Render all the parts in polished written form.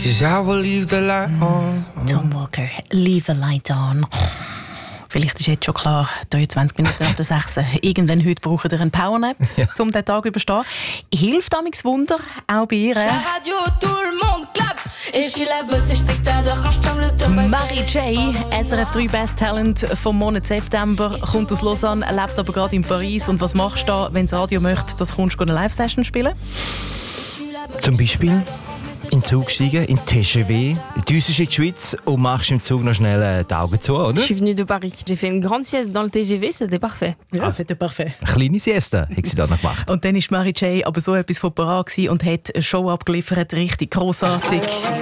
'Cause I will leave the light on. Tom Walker, Leave the Light On. Vielleicht ist jetzt schon klar, 23 Minuten nach der 6. Irgendwann heute braucht ihr einen Powernap, um den Tag zu überstehen. Hilft amigs Wunder, auch bei ihr. Radio, tout le monde clap. Et je suis la bosse, je sais que t'adores quand je tombe le top. Marie J, SRF 3 Best Talent vom Monat September, kommt aus Lausanne, lebt aber gerade in Paris. Und was machst du da, wenn das Radio möchte, dass du eine Live-Session spielen? Zum Beispiel in den Zug steigen, in TGV, düst in die Schweiz und machst im Zug noch schnell die Augen zu, oder? Je suis venue de Paris. J'ai fait une grande sieste dans le TGV, c'était parfait. Ja, c'était parfait. Eine kleine Sieste hat sie da noch gemacht. Und dann war Marie J aber so etwas von parat und hat eine Show abgeliefert, richtig grossartig.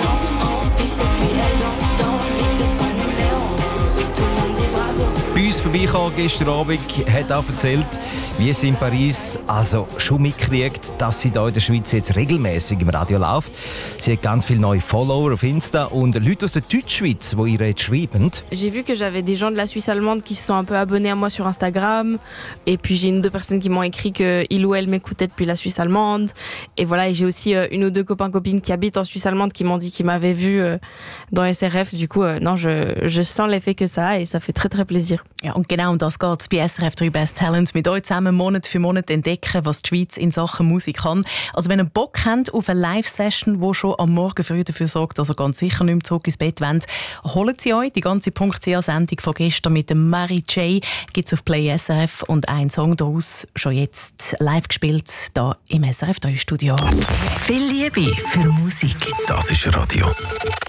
Bei uns vorbeigekommen gestern Abend, hat auch erzählt, wie sie in Paris also schon mitkriegt, dass sie hier in der Schweiz jetzt regelmäßig im Radio läuft. Sie hat ganz viele neue Follower auf Insta und Leute aus der Deutschschweiz, die ihr jetzt schreiben. J'ai vu que j'avais des gens de la Suisse allemande qui se sont un peu abonnés à moi sur Instagram. Et puis j'ai une ou deux personnes qui m'ont écrit qu'il ou elle m'écoutait depuis la Suisse allemande. Et voilà, et j'ai aussi une ou deux copains-copines qui habitent en Suisse allemande qui m'ont dit qu'ils m'avaient vu dans SRF. Du coup, non, je sens l'effet que ça a et ça fait très très plaisir. Ja, und genau um das geht es bei SRF 3 Best Talent. Mit euch zusammen Monat für Monat entdecken, was die Schweiz in Sachen Musik kann. Also wenn ihr Bock habt auf eine Live-Session, die schon am Morgen früh dafür sorgt, dass ihr ganz sicher nicht mehr zurück ins Bett wollt, holt sie euch. Die ganze .ch-Sendung von gestern mit dem Marie J gibt es auf Play SRF und ein Song daraus schon jetzt live gespielt, hier im SRF 3 Studio. Viel Liebe für Musik. Das ist Radio.